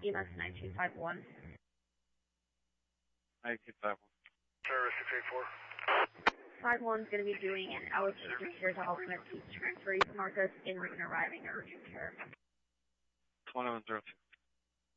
EMS 9251. 9251. Service 684. 51's going to be doing an allocation here to help with these transfers. Marcus in route and arriving at urgent care. 2106.